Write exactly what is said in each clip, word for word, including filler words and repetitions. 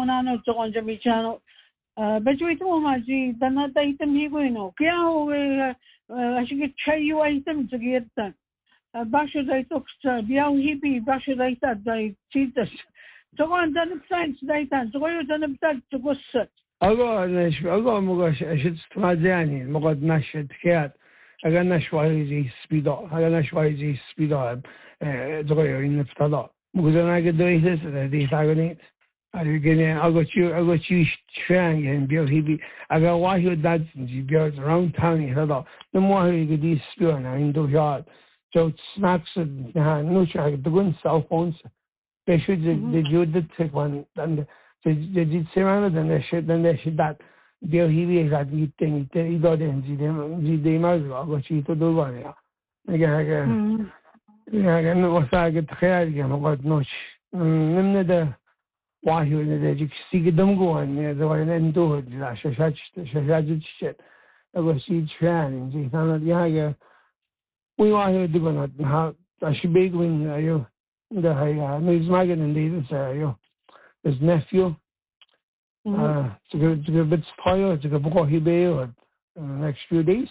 nano to on jami chano but we to ma ji dana ta item hi ko no kya ho ashige chayu item to get that basho dai to biao hi bi basho dai ta dai chitas to on dana science dai ta to yo dana ta to go set اگه نش اگه موقع شد مازیانی موقع نشد کیات اگر نشوایی زی سپیدا اگر نشوایی زی سپیدا دوغی این نفتادا موقع نگه دویست است دیگه تاگنیت اگر اگه چی اگه چی شنگ هم بیاری بی اگر واحد داد زی بیاد راند تانی هذا نموهی که دی سپیدا نه این دو جاد جو سناکس نه نوچه اگر دکون سالفونس بهشود دیجود تکوان دند جدید سیمان دنده شد دنده شدت بیایی بیای زد میتونی تی داده انجیده انجیده ماز آگاه چی تو دو باره میگه اگه اگه واسه اگه تخیل که مقاد نوش نمونه ده واحد نده جی کسی که دم گوان نه دوای نندوه جدا ششاد ششاد شد اگه سید شان انجی تاند یا اگه وی واحد دیگه نه اشی بیگوین ایو ده های نیز ماگن اندیده سه ایو his nephew. Uh, to go to go a bit spoiled to go book he be in the next few days.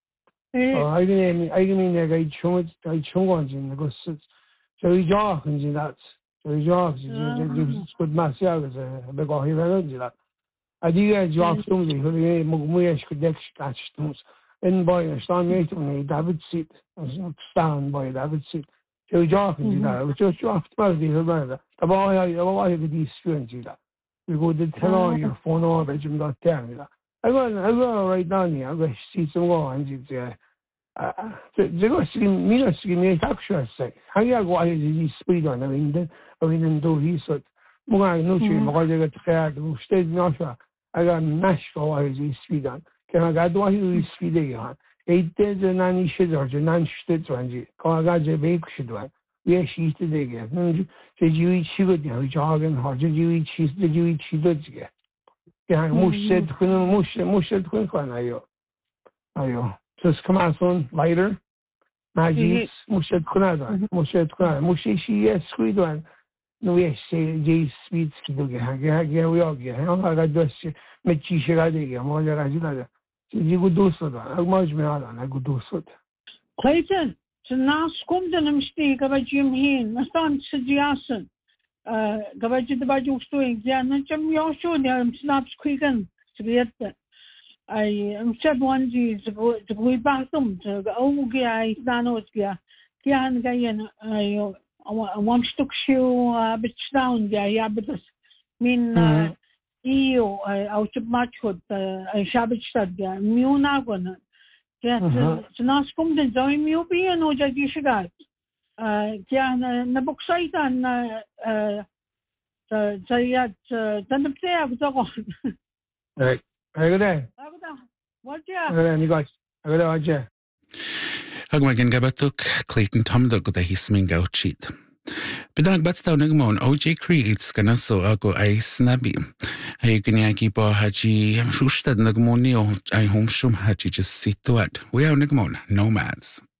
I mean, I mean, I got chung, I chung ones in the go. So he jocks and that. So he jocks. He good mass yeah, as a big he very that. I do get jocks to me. Who the muish could next catch stones. In boy, I stand mate to me. David seat. Stand by David seat. So he jocks and that. Which was jocks. Well, the other. The boy, I I have these students that. We go to tell on your phone over, Jim got down. I go, I go right down here. I go see some more and it's uh, they go see me, not see me, actually, say, how you go, I did speed on, I mean, I mean, do he said, Munga, no, she, because they got fair to stay not sure. I got Nashville, I did speed on. Can I got what you speed on? Eight days and nine shit or the nine shit one, I got the bake shit one. We she's the day again. Did you eat she would know jogging or did you eat cheese? Did you eat she did again? Yeah, mush said, mush, mush said, quick one, ayo. Ayo. Just come out on lighter. Maggie, mush said, kunada, mush said, kunada, mush she, yes, sweet one. No, yes, say, Jay sweet skill. Yeah, we all get. I got just met she should have again. More than I did. You could do so. I much me on. I could do so. Clayton. So now komt er een steek, wat je hem heen, maar staan ze jassen. Wat je de badje stoing, ja, dan je hem jou zo, ja, hem snaps kwijken, ze weten. Hij hem zet wanneer ze go, ze go back om, ze ook ja, hij staan ook ja, ja, en ga je een, een een stuk show, bet staan, ja, ja, bet dat, min, io, uit het match goed, hij shabbat stad, ja, miuna gewoon. Ja, ze naast komt en zou je me op je en hoe dat je gaat. Ja, na boksai dan, ze ja, dan heb je ook toch. Nee, ik ga. Ik ga. Wat ja? Ik ga niet gaan. Ik ga wat ja. Hag ma gen gabatuk Clayton Tomdo go da hismin gauchit. Bidag batstaw nagmon O J Creeds kana so ago ay snabi. Ay ganyagi ba haji am shushtad nagmoni o ay homshum haji just situat. We are nagmon nomads.